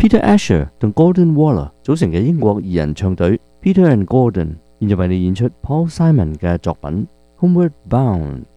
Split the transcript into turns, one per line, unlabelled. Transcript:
Peter Asher 同 Gordon Waller 組成嘅英國二人唱隊 Peter and Gordon 現在為你演出 Paul Simon 嘅作品 Homeward Bound。